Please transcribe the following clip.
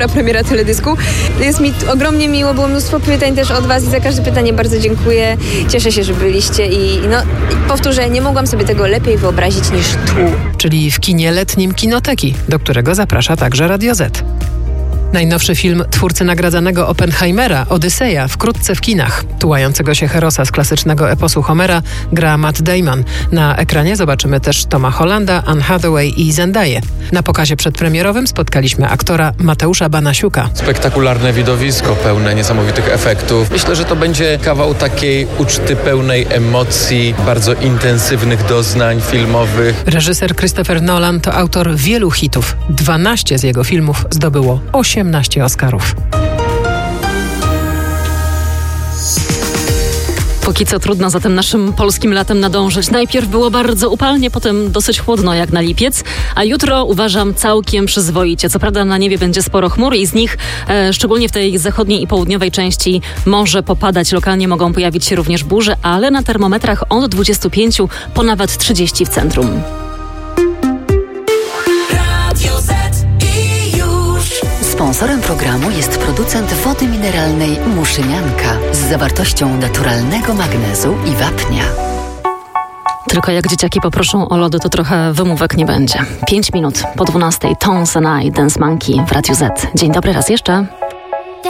premiera teledysku. Jest mi ogromnie miło, było mnóstwo pytań też od was i za każde pytanie bardzo dziękuję. Cieszę się, że byliście i powtórzę, nie mogłam sobie tego lepiej wyobrazić niż tu. Czyli w kinie letnim Kinoteki, do którego zaprasza także Radio Z. Najnowszy film twórcy nagradzanego Oppenheimera, Odyseja, wkrótce w kinach. Tułającego się herosa z klasycznego eposu Homera gra Matt Damon. Na ekranie zobaczymy też Toma Hollanda, Anne Hathaway i Zendaję. Na pokazie przedpremierowym spotkaliśmy aktora Mateusza Banasiuka. Spektakularne widowisko, pełne niesamowitych efektów. Myślę, że to będzie kawał takiej uczty pełnej emocji, bardzo intensywnych doznań filmowych. Reżyser Christopher Nolan to autor wielu hitów. 12 z jego filmów zdobyło 18 Oscarów. Póki co trudno za tym naszym polskim latem nadążyć. Najpierw było bardzo upalnie, potem dosyć chłodno jak na lipiec, a jutro uważam całkiem przyzwoicie. Co prawda na niebie będzie sporo chmur i z nich, szczególnie w tej zachodniej i południowej części, może popadać. Lokalnie mogą pojawić się również burze, ale na termometrach od 25 po nawet 30 w centrum. Sponsorem programu jest producent wody mineralnej Muszynianka z zawartością naturalnego magnezu i wapnia. Tylko jak dzieciaki poproszą o lody, to trochę wymówek nie będzie. 5 minut po 12:00 Tones and I, Dance Monkey w Radiu Z. Dzień dobry raz jeszcze.